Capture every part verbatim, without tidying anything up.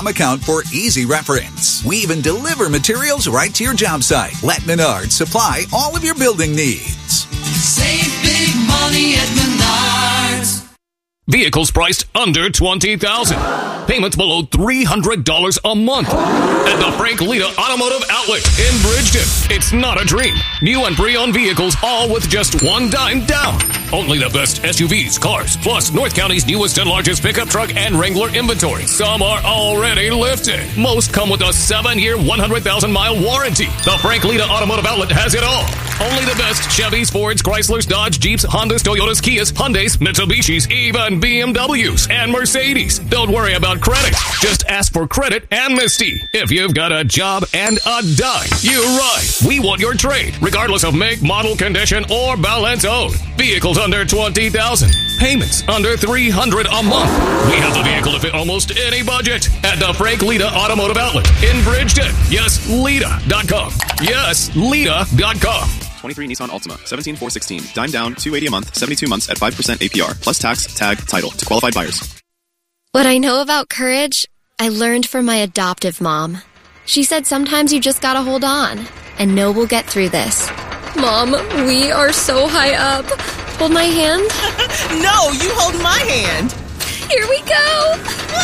com account for easy reference. We even deliver materials right to your job site. Let Menards supply all of your building needs. Save big money at Menards. Vehicles priced under twenty thousand dollars. Payments below three hundred dollars a month. At the Frank Lita Automotive Outlet in Bridgeton. It's not a dream. New and pre-owned vehicles, all with just one dime down. Only the best S U Vs, cars, plus North County's newest and largest pickup truck and Wrangler inventory. Some are already lifted. Most come with a seven-year, one hundred thousand mile warranty. The Frank Lita Automotive Outlet has it all. Only the best Chevys, Fords, Chryslers, Dodge, Jeeps, Hondas, Toyotas, Kias, Hyundais, Mitsubishis, even B M Ws and Mercedes. Don't worry about credit. Just ask for credit amnesty. If you've got a job and a dime, you're right. We want your trade, regardless of make, model, condition, or balance owed. Vehicles under twenty thousand dollars. Payments under three hundred dollars a month. We have the vehicle to fit almost any budget at the Frank Lita Automotive Outlet in Bridgeton. Yes, Lita dot com. Yes, Lita dot com. twenty-three Nissan Altima, seventeen four sixteen. Dime down, two hundred eighty dollars a month, seventy-two months at five percent A P R, plus tax, tag, title to qualified buyers. What I know about courage, I learned from my adoptive mom. She said sometimes you just gotta hold on and know we'll get through this. Mom, we are so high up. Hold my hand. No, you hold my hand. Here we go.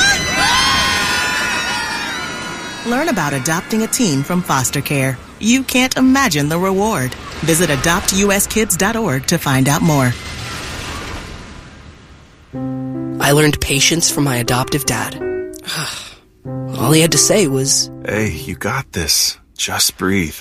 Learn about adopting a teen from foster care. You can't imagine the reward. Visit adopt u s kids dot org to find out more. I learned patience from my adoptive dad. All he had to say was, "Hey, you got this. Just breathe."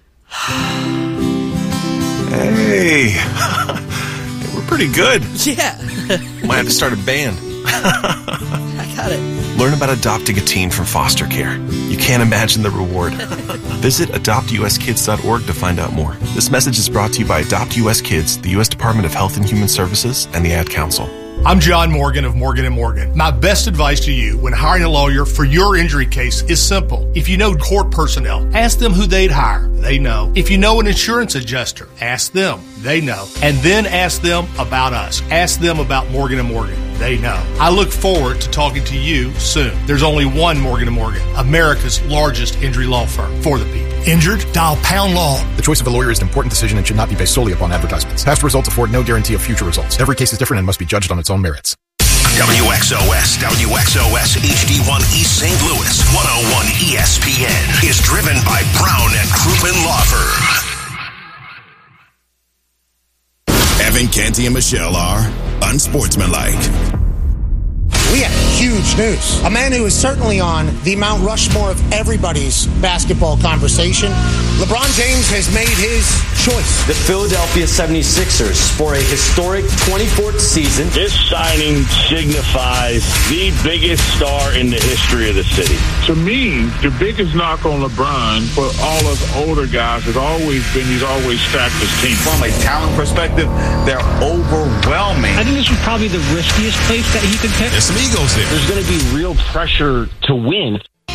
Hey, we're pretty good. Yeah. Might have to start a band. I got it. Learn about adopting a teen from foster care. You can't imagine the reward. Visit adopt u s kids dot org to find out more. This message is brought to you by Adopt U S Kids, the U S Department of Health and Human Services, and the Ad Council. I'm John Morgan of Morgan and Morgan. My best advice to you when hiring a lawyer for your injury case is simple. If you know court personnel, ask them who they'd hire. They know. If you know an insurance adjuster, ask them. They know. And then ask them about us. Ask them about Morgan and Morgan. They know. I look forward to talking to you soon. There's only one Morgan and Morgan, America's largest injury law firm for the people. Injured? Dial pound law. The choice of a lawyer is an important decision and should not be based solely upon advertisements. Past results afford no guarantee of future results. Every case is different and must be judged on its own merits. W X O S, W X O S H D one East Saint Louis, one oh one E S P N is driven by Brown and Crouppen Law Firm. Evan Canty and Michelle are unsportsmanlike. We have huge news. A man who is certainly on the Mount Rushmore of everybody's basketball conversation. LeBron James has made his choice. The Philadelphia seventy-sixers for a historic twenty-fourth season. This signing signifies the biggest star in the history of the city. To me, the biggest knock on LeBron for all us older guys has always been he's always stacked his team. From a talent perspective, they're overwhelming. I think this was probably the riskiest place that he could pick. There's some egos there. There's going to be real pressure to win.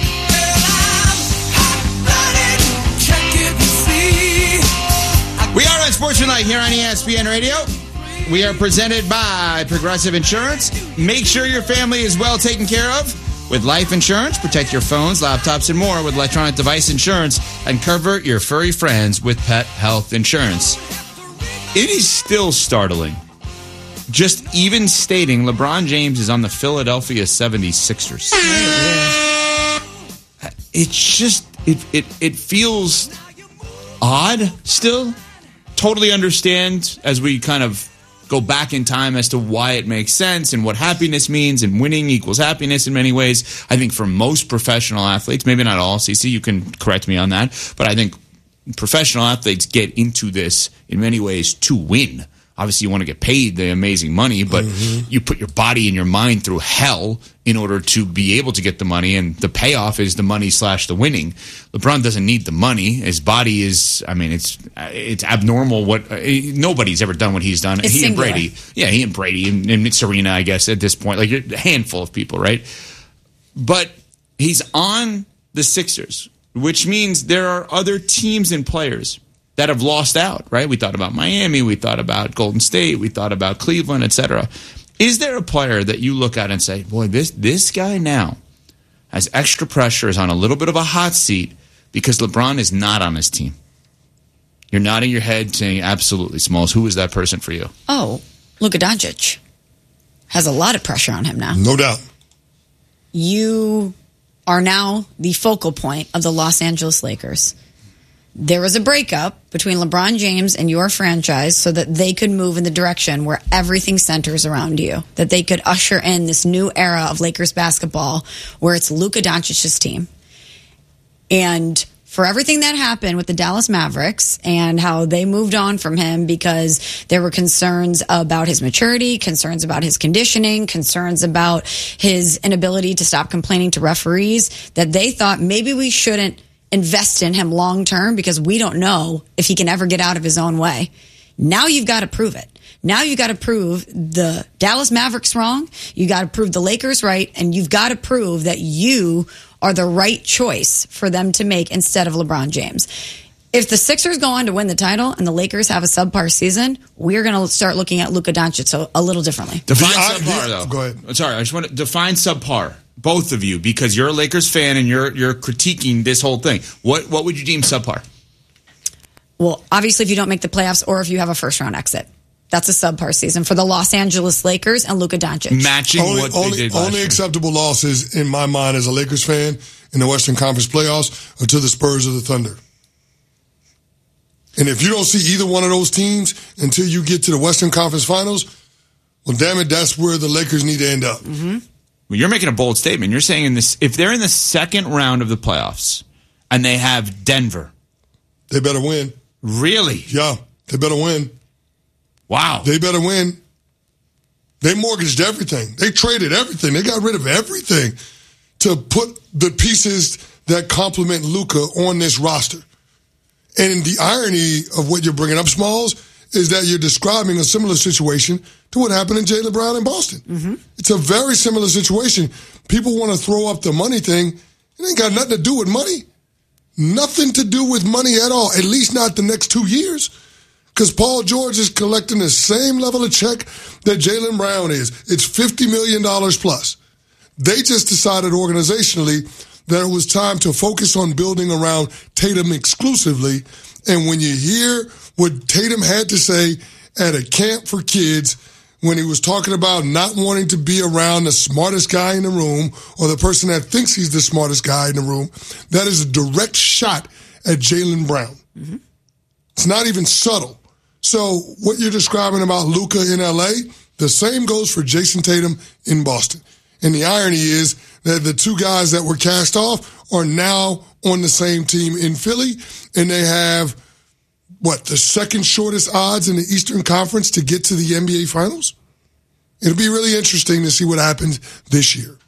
We are Unsportsmanlike here on E S P N Radio. We are presented by Progressive Insurance. Make sure your family is well taken care of with life insurance. Protect your phones, laptops, and more with electronic device insurance. And cover your furry friends with pet health insurance. It is still startling. Just even stating LeBron James is on the Philadelphia seventy-sixers. It's just, it, it, it feels odd still. Totally understand as we kind of go back in time as to why it makes sense and what happiness means, and winning equals happiness in many ways. I think for most professional athletes, maybe not all, Cece, you can correct me on that, but I think professional athletes get into this in many ways to win. Obviously, you want to get paid the amazing money, but mm-hmm. you put your body and your mind through hell in order to be able to get the money, and the payoff is the money slash the winning. LeBron doesn't need the money. His body is, I mean, it's it's abnormal. What uh, nobody's ever done what he's done. It's he singular. and Brady, yeah, he and Brady and, and Serena, I guess at this point, like a handful of people, right? But he's on the Sixers, which means there are other teams and players that have lost out, right? We thought about Miami, we thought about Golden State, we thought about Cleveland, et cetera. Is there a player that you look at and say, boy, this this guy now has extra pressure, is on a little bit of a hot seat because LeBron is not on his team? You're nodding your head saying, absolutely, Smalls. Who is that person for you? Oh, Luka Doncic has a lot of pressure on him now. No doubt. You are now the focal point of the Los Angeles Lakers. There was a breakup between LeBron James and your franchise so that they could move in the direction where everything centers around you, that they could usher in this new era of Lakers basketball where it's Luka Doncic's team. And for everything that happened with the Dallas Mavericks and how they moved on from him because there were concerns about his maturity, concerns about his conditioning, concerns about his inability to stop complaining to referees, that they thought maybe we shouldn't invest in him long term because we don't know if he can ever get out of his own way. Now you've got to prove it. Now you've got to prove the Dallas Mavericks wrong. You got to prove the Lakers right, and you've got to prove that you are the right choice for them to make instead of LeBron James. If the Sixers go on to win the title and the Lakers have a subpar season, we're going to start looking at Luka Doncic so a little differently. Define I, subpar, yeah, though. Go ahead. Sorry, I just want to define subpar. Both of you, because you're a Lakers fan and you're you're critiquing this whole thing. What what would you deem subpar? Well, obviously, if you don't make the playoffs or if you have a first round exit, that's a subpar season for the Los Angeles Lakers and Luka Doncic. Matching only, what only, they did last Only year. acceptable losses in my mind as a Lakers fan in the Western Conference playoffs are to the Spurs or the Thunder. And if you don't see either one of those teams until you get to the Western Conference Finals, well, damn it, that's where the Lakers need to end up. Mm-hmm. Well, you're making a bold statement. You're saying in this, if they're in the second round of the playoffs and they have Denver, they better win. Really? Yeah, they better win. Wow. They better win. They mortgaged everything. They traded everything. They got rid of everything to put the pieces that complement Luka on this roster. And the irony of what you're bringing up, Smalls, is that you're describing a similar situation to what happened in Jaylen Brown in Boston. Mm-hmm. It's a very similar situation. People want to throw up the money thing. It ain't got nothing to do with money. Nothing to do with money at all, at least not the next two years. Because Paul George is collecting the same level of check that Jaylen Brown is. It's fifty million dollars plus. They just decided organizationally that it was time to focus on building around Tatum exclusively. And when you hear what Tatum had to say at a camp for kids when he was talking about not wanting to be around the smartest guy in the room or the person that thinks he's the smartest guy in the room, that is a direct shot at Jaylen Brown. Mm-hmm. It's not even subtle. So what you're describing about Luka in L A, the same goes for Jason Tatum in Boston. And the irony is that the two guys that were cast off are now on the same team in Philly, and they have, what, the second shortest odds in the Eastern Conference to get to the N B A Finals? It'll be really interesting to see what happens this year.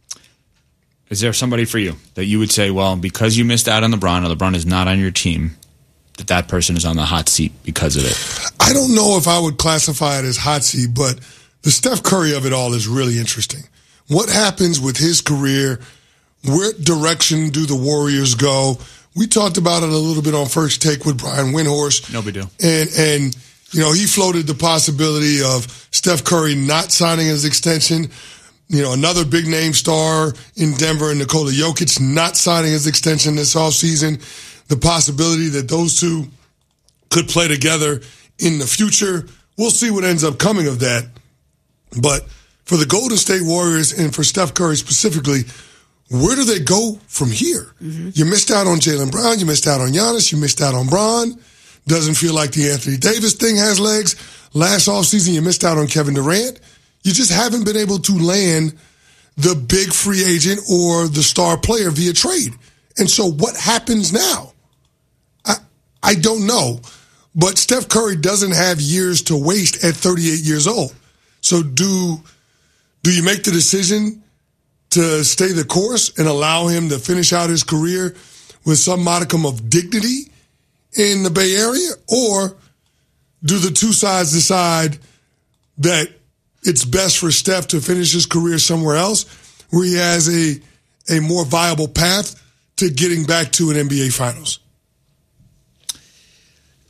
Is there somebody for you that you would say, well, because you missed out on LeBron or LeBron is not on your team, that that person is on the hot seat because of it? I don't know if I would classify it as hot seat, but the Steph Curry of it all is really interesting. What happens with his career? What direction do the Warriors go? We talked about it a little bit on First Take with Brian Windhorst. No big deal. And, and you know, he floated the possibility of Steph Curry not signing his extension. You know, another big name star in Denver, and Nikola Jokic, not signing his extension this offseason. The possibility that those two could play together in the future. We'll see what ends up coming of that. But for the Golden State Warriors and for Steph Curry specifically, where do they go from here? Mm-hmm. You missed out on Jaylen Brown. You missed out on Giannis. You missed out on Bron. Doesn't feel like the Anthony Davis thing has legs. Last offseason, you missed out on Kevin Durant. You just haven't been able to land the big free agent or the star player via trade. And so what happens now? I I don't know. But Steph Curry doesn't have years to waste at thirty-eight years old. So do do you make the decision to stay the course and allow him to finish out his career with some modicum of dignity in the Bay Area? Or do the two sides decide that it's best for Steph to finish his career somewhere else where he has a, a more viable path to getting back to an N B A Finals?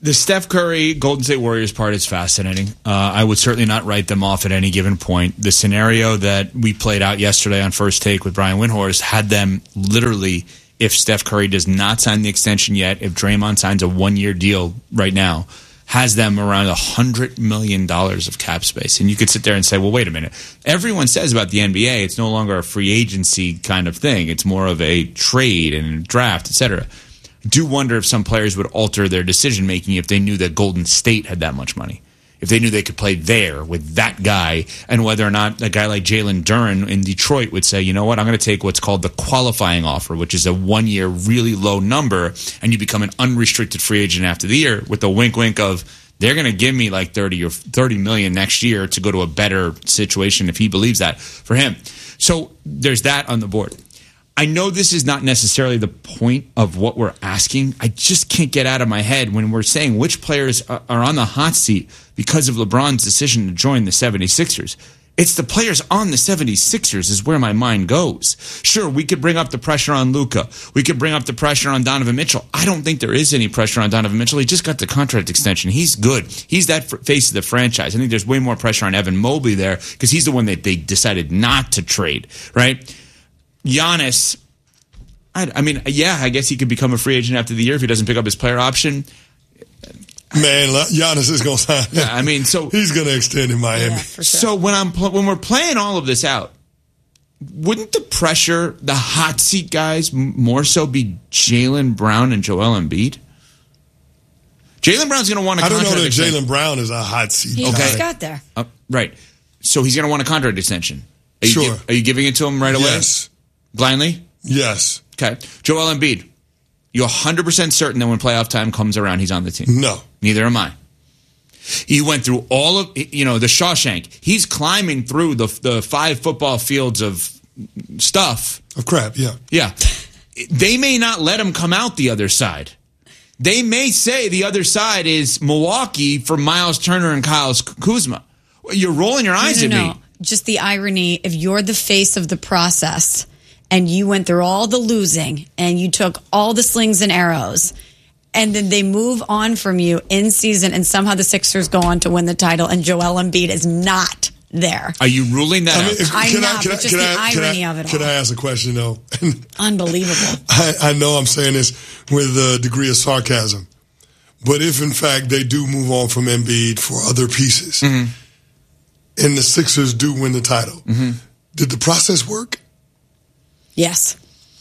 The Steph Curry Golden State Warriors part is fascinating. Uh, I would certainly not write them off at any given point. The scenario that we played out yesterday on First Take with Brian Windhorst had them literally, if Steph Curry does not sign the extension yet, if Draymond signs a one-year deal right now, has them around one hundred million dollars of cap space. And you could sit there and say, well, wait a minute. Everyone says about the N B A, it's no longer a free agency kind of thing. It's more of a trade and a draft, et cetera. Do wonder if some players would alter their decision-making if they knew that Golden State had that much money. If they knew they could play there with that guy, and whether or not a guy like Jalen Duren in Detroit would say, you know what, I'm going to take what's called the qualifying offer, which is a one-year really low number, and you become an unrestricted free agent after the year with the wink-wink of they're going to give me like thirty or thirty million next year to go to a better situation if he believes that for him. So there's that on the board. I know this is not necessarily the point of what we're asking. I just can't get out of my head when we're saying which players are on the hot seat because of LeBron's decision to join the seventy-sixers. It's the players on the seventy-sixers is where my mind goes. Sure, we could bring up the pressure on Luka. We could bring up the pressure on Donovan Mitchell. I don't think there is any pressure on Donovan Mitchell. He just got the contract extension. He's good. He's that face of the franchise. I think there's way more pressure on Evan Mobley there because he's the one that they decided not to trade, right? Giannis, I, I mean, yeah, I guess he could become a free agent after the year if he doesn't pick up his player option. Man, Giannis is going to sign. Yeah, I mean, so he's going to extend in Miami. Yeah, for sure. So when I'm pl- when we're playing all of this out, wouldn't the pressure, the hot seat guys, m- more so be Jaylen Brown and Joel Embiid? Jaylen Brown's going to want a I don't contract know that extension. Jaylen Brown is a hot seat. He guy. just got there. Uh, right. So he's going to want a contract extension. Are you Sure. Give, are you giving it to him right away? Yes. Blindly? Yes. Okay. Joel Embiid, you're one hundred percent certain that when playoff time comes around, he's on the team? No. Neither am I. He went through all of, you know, the Shawshank. He's climbing through the the five football fields of stuff. Of crap, yeah. Yeah. They may not let him come out the other side. They may say the other side is Milwaukee for Miles Turner and Kyle Kuzma. You're rolling your eyes no, no, at no. me. Just the irony, if you're the face of the process and you went through all the losing and you took all the slings and arrows and then they move on from you in season and somehow the Sixers go on to win the title and Joel Embiid is not there. Are you ruling that I mean, out? if- I'm can not, I, can but I, just can the I, can irony I, of it Can all. I ask a question, though? Unbelievable. I, I know I'm saying this with a degree of sarcasm, but if in fact they do move on from Embiid for other pieces, Mm-hmm. and the Sixers do win the title, Mm-hmm. did the process work? Yes.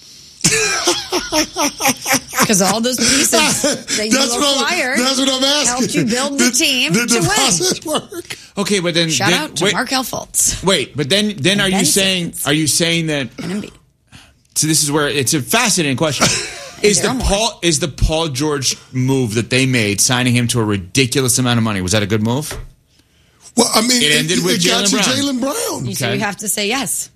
Because all those pieces that you That's what I'm- acquired that's what I'm asking. helped you build the Did- team did to the win. process work? Okay, but then Shout then, out to wait, Markelle Fultz. Wait, but then then And are you Ben saying Simmons. are you saying that? And Embiid. So this is where it's a fascinating question. Is the Daryl Morey. Paul is the Paul George move that they made, signing him to a ridiculous amount of money, was that a good move? Well, I mean, It ended with it got Jaylen you Brown. Jaylen Brown. You, so Okay. you have to say yes.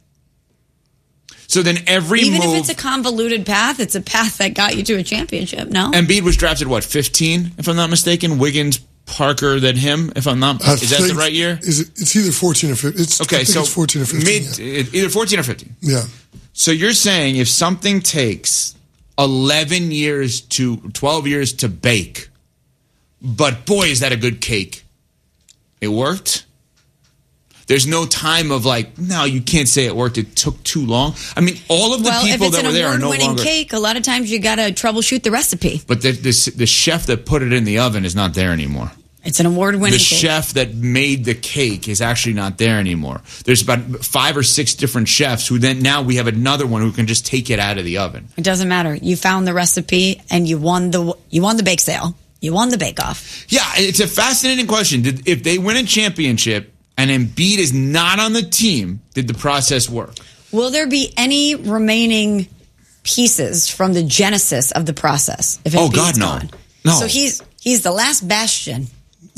So then every Even move. if it's a convoluted path, it's a path that got you to a championship, no? Embiid was drafted what fifteen, if I'm not mistaken. Wiggins, Parker, then him. If I'm not, I is that the think- right year? Is it, it's either fourteen or fifteen. It's, I Okay, think so it's fourteen or fifteen. mid, yeah. either fourteen or fifteen. yeah. So you're saying if something takes eleven years to twelve years to bake, but boy, is that a good cake. It worked? There's no time of like, no, you can't say it worked. It took too long. I mean, all of the Well, if people it's that an were there are no award-winning longer. cake, a lot of times you got to troubleshoot the recipe. But the, the, the chef that put it in the oven is not there anymore. It's an award-winning The cake. chef that made the cake is actually not there anymore. There's about five or six different chefs who then now we have another one who can just take it out of the oven. It doesn't matter. You found the recipe and you won the you won the bake sale. You won the bake-off. Yeah, it's a fascinating question. Did, if they win a championship and Embiid is not on the team, did the process work? Will there be any remaining pieces from the genesis of the process? If Oh, Embiid's God, no. gone? No. So he's he's the last bastion.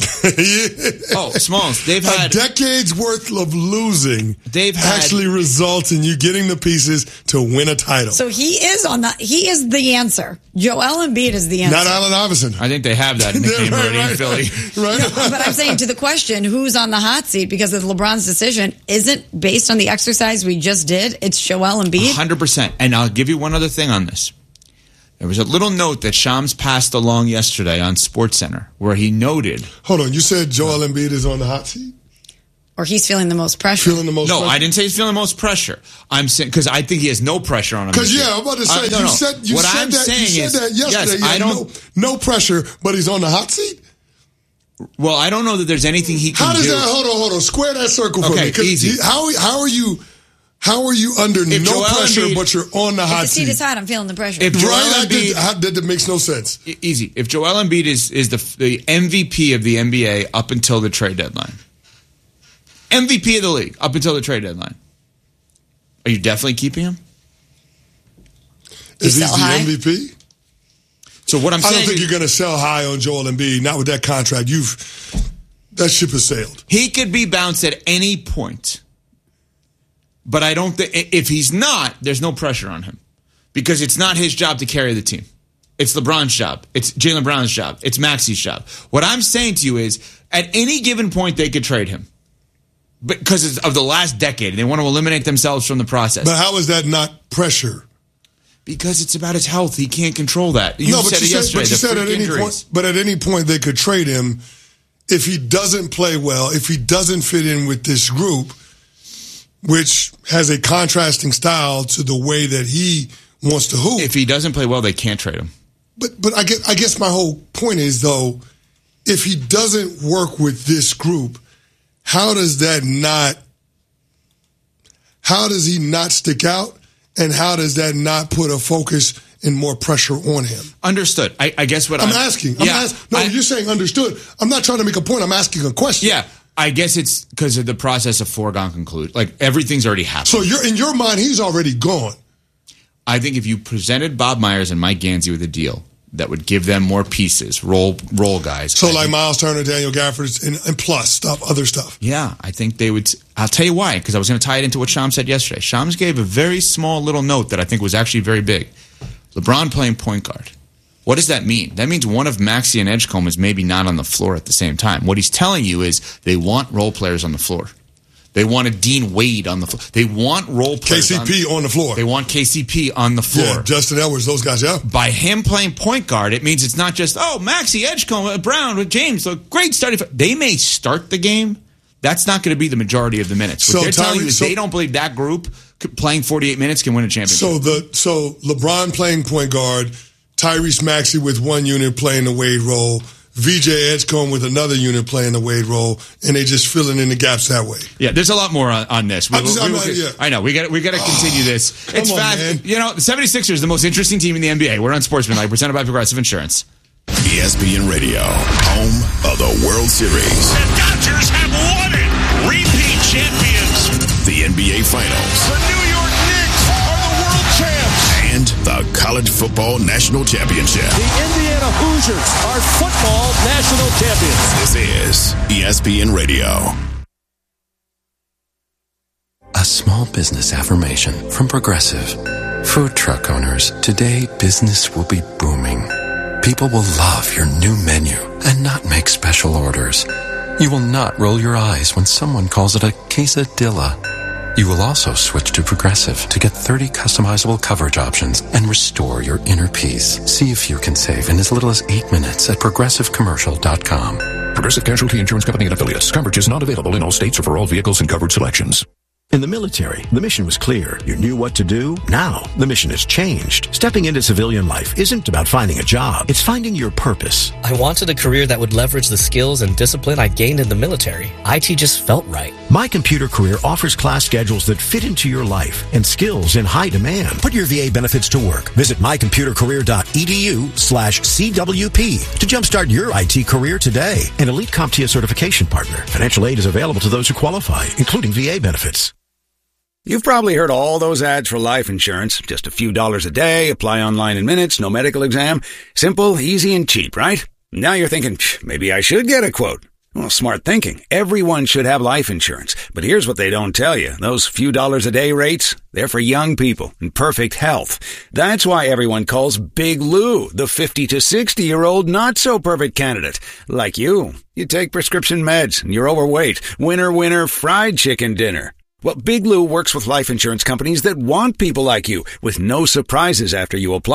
Oh, Smalls, they've a had decade's worth of losing. They've had- actually results in you getting the pieces to win a title. So he is on the he is the answer. Joel Embiid is the answer. Not Allen Iverson. I think they have that in the game Right, already in right, Philly. Right. No, but I'm saying to the question, who's on the hot seat because of LeBron's decision isn't based on the exercise we just did. It's Joel Embiid. one hundred percent. And I'll give you one other thing on this. There was a little note that Shams passed along yesterday on SportsCenter where he noted. Hold on, you said Joel Embiid is on the hot seat? Or he's feeling the most pressure. Feeling the most no, pressure? I didn't say he's feeling the most pressure. I'm saying because I think he has no pressure on him. Because yeah, I'm about to say uh, no, you no. said you what said I'm that saying you said is, that yesterday. Yes, yeah, I don't. No, no pressure, but he's on the hot seat. Well, I don't know that there's anything he can How does do. that? Hold on, hold on. Square that circle for Okay, me. 'Cause easy. you- How how are you? How are you under If no Joel pressure, Embiid- but you're on the hot If the seat seat? is hot, I'm feeling the pressure. If Joel Right? That, Embiid, did- how- that, that makes no sense. E- Easy. If Joel Embiid is is the the M V P of the N B A up until the trade deadline, M V P of the league up until the trade deadline, are you definitely keeping him? Is he sell the high? M V P? So what I'm I saying, don't think is- you're going to sell high on Joel Embiid. Not with that contract. You've that ship has sailed. he could be bounced at any point, but I don't think if he's not, there's no pressure on him because it's not his job to carry the team. It's LeBron's job. It's Jaylen Brown's job. It's Maxi's job. What I'm saying to you is, at any given point, they could trade him because of the last decade. They want to eliminate themselves from the process. But how is that not pressure? Because it's about his health. He can't control that. You no, but said you it said, yesterday. but you the said at freak any injuries. point. But at any point, they could trade him if he doesn't play well. If he doesn't fit in with this group, which has a contrasting style to the way that he wants to hoop. If he doesn't play well, they can't trade him. But but I guess I guess my whole point is though, if he doesn't work with this group, how does that not? How does he not stick out? And how does that not put a focus and more pressure on him? Understood. I, I guess what I'm I'm, asking. I'm yeah, ask, no, I- you're saying understood. I'm not trying to make a point. I'm asking a question. Yeah, I guess it's because of the process of foregone conclude. Like everything's already happened. So you're in your mind, he's already gone. I think if you presented Bob Myers and Mike Gansey with a deal that would give them more pieces, role role guys. So I like think- Miles Turner, Daniel Gafford, and, and plus stuff, other stuff. Yeah, I think they would. I'll tell you why, because I was going to tie it into what Shams said yesterday. Shams gave a very small little note that I think was actually very big. LeBron playing point guard. What does that mean? That means one of Maxey and Edgecombe is maybe not on the floor at the same time. What he's telling you is they want role players on the floor. They want a Dean Wade on the floor. They want role players. K C P on, on the floor. They want K C P on the floor. Yeah, Justin Edwards, those guys, yeah. By him playing point guard, it means it's not just, oh, Maxey, Edgecombe, uh, Brown, with James, so great starting. They may start the game. That's not going to be the majority of the minutes. What So they're telling Tyree- you is so- they don't believe that group c- playing forty-eight minutes can win a championship. So the so LeBron playing point guard, Tyrese Maxey with one unit playing the Wade role, V J Edgecombe with another unit playing the Wade role, and they just filling in the gaps that way. Yeah, there's a lot more on, on this. We, I'm just- we- I'm we- not- yeah. I know. We got we got to continue this. It's Come on, fast. man. You know, the 76ers, the most interesting team in the N B A. We're on Sportsmanlike, presented by Progressive Insurance. E S P N Radio, home of the World Series. The Dodgers have won it. Repeat champions. The N B A Finals. The New York Knicks are the world champs. And the College Football National Championship. The Indiana Hoosiers are football national champions. This is E S P N Radio. A small business affirmation from Progressive. Food truck owners, today business will be booming. People will love your new menu and not make special orders. You will not roll your eyes when someone calls it a quesadilla. You will also switch to Progressive to get thirty customizable coverage options and restore your inner peace. See if you can save in as little as eight minutes at progressive commercial dot com. Progressive Casualty Insurance Company and Affiliates. Coverage is not available in all states or for all vehicles and covered selections. In the military, the mission was clear. You knew what to do. Now, the mission has changed. Stepping into civilian life isn't about finding a job. It's finding your purpose. I wanted a career that would leverage the skills and discipline I gained in the military. I T just felt right. My Computer Career offers class schedules that fit into your life and skills in high demand. Put your V A benefits to work. Visit my computer career dot e d u slash C W P to jumpstart your I T career today. An Elite CompTIA certification partner. Financial aid is available to those who qualify, including V A benefits. You've probably heard all those ads for life insurance. Just a few dollars a day, apply online in minutes, no medical exam. Simple, easy, and cheap, right? Now you're thinking, maybe I should get a quote. Well, smart thinking. Everyone should have life insurance. But here's what they don't tell you. Those few dollars a day rates, they're for young people in perfect health. That's why everyone calls Big Lou the fifty to sixty-year-old not-so-perfect candidate. Like you. You take prescription meds and you're overweight. Winner, winner, fried chicken dinner. Well, Big Lou works with life insurance companies that want people like you with no surprises after you apply.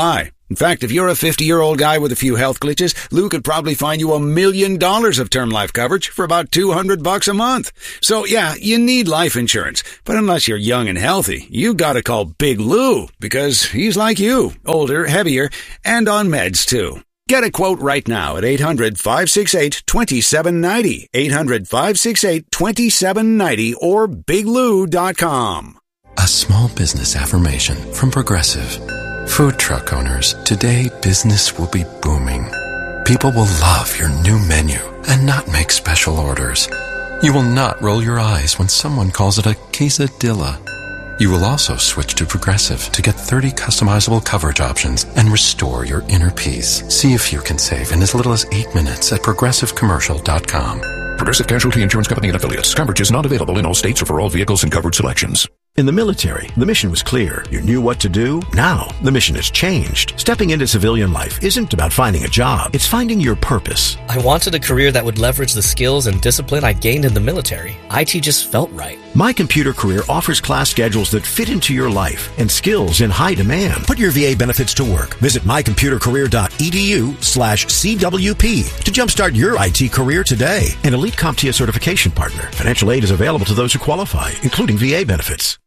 In fact, if you're a fifty-year-old guy with a few health glitches, Lou could probably find you a million dollars of term life coverage for about two hundred bucks a month. So yeah, you need life insurance. But unless you're young and healthy, you gotta call Big Lou, because he's like you, older, heavier, and on meds too. Get a quote right now at eight hundred, five six eight, two seven nine zero, eight hundred, five six eight, two seven nine zero, or big lou dot com. A small business affirmation from Progressive. Food truck owners, today business will be booming. People will love your new menu and not make special orders. You will not roll your eyes when someone calls it a quesadilla. You will also switch to Progressive to get thirty customizable coverage options and restore your inner peace. See if you can save in as little as eight minutes at progressive commercial dot com. Progressive Casualty Insurance Company and Affiliates. Coverage is not available in all states or for all vehicles and covered selections. In the military, the mission was clear. You knew what to do. Now, the mission has changed. Stepping into civilian life isn't about finding a job. It's finding your purpose. I wanted a career that would leverage the skills and discipline I gained in the military. I T just felt right. My Computer Career offers class schedules that fit into your life and skills in high demand. Put your V A benefits to work. Visit my computer career dot e d u slash C W P to jumpstart your I T career today. An elite CompTIA certification partner. Financial aid is available to those who qualify, including V A benefits.